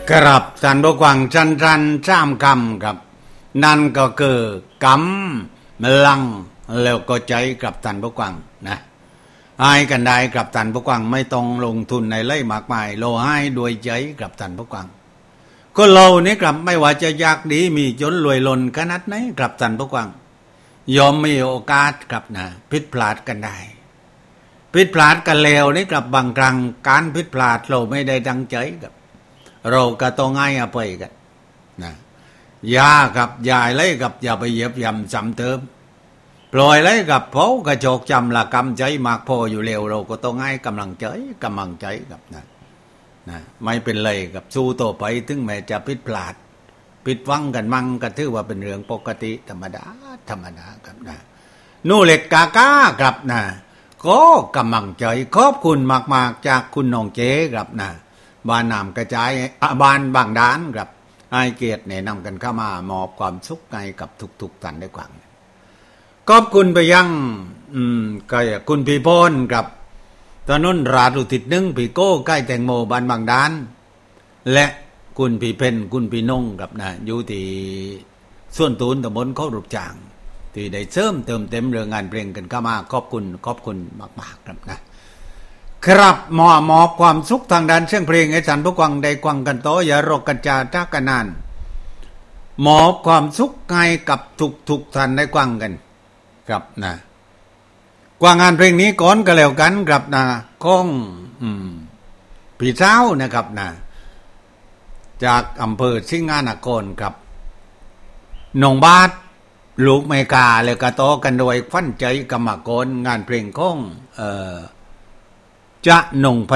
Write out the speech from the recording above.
กรับท่านผู้ฟังจันจ้ามคำครับนั่นก็คือกำลังแล้วก็ใจกับท่านผู้ฟังนะให้กันได้กับท่านผู้ฟังไม่ต้องลงทุนในเล่มากมายเราให้ด้วยใจกับท่านผู้ฟังก็เรานี่ครับไม่ว่าจะยากดีมีจนรวยล้นขนาดไหนกับท่านผู้ฟังยอมมีโอกาสครับนะผิดพลาดกันได้ผิดพลาดกันแล้วนี่กับบางครั้งการผิดพลาดเราไม่ได้ดังใจกับเราก็ต้องให้อภัยกันนะอย่ากับอย่าเลยกับอย่าไปเหยียบย่ำซ้ำเติมปล่อยเลยกับเพราะกระโจกจำละกำใจมากพออยู่เร็วเราก็ต้องให้กำลังใจกับนะไม่เป็นไรกับสู้ต่อไปถึงแม้จะผิดพลาดผิดหวังกันมั่งก็ถือว่าเป็นเรื่องปกติธรรมดาครับนะนู่เล็กกากาครับนะก็กำลังใจขอบคุณมากๆจากคุณน้องเจ๊ครับนะบ้านนำกระจายบ้านบางด้านครับให้เกียรติแนะนำกันเข้ามามอบความสุขให้กับทุกท่านได้ฟังขอบคุณไปยังก็คุณพี่พลครับถนนราชอุทิศ1พี่โก้ใกล้แตงโมบ้านบางด้านและคุณพี่เพ็ญคุณพี่นงครับนะอยู่ที่ส่วนตูนตำบลเขารูปจางที่ได้เสริมเติมเต็มเรื่องงานเพลงกันเข้ามาขอบคุณมากๆครับนะครับมอบความสุขทางด้านเสียงเพลงให้ท่านผู้ฟังได้ฟังกันต่ออย่ารอกันจาทักกันนานมอบความสุขให้กับทุกท่านได้ฟังกันครับนะกว่างานเพลงนี้ก่อนก็แล้วกันครับนะของพี่เจ้านะครับนะจากอำเภอสิงหานครครับหนองบาทลูกเมกาแล้วก็ต่อกันโดยฟันใจกรรมกรงานเพลงของจะหนงพ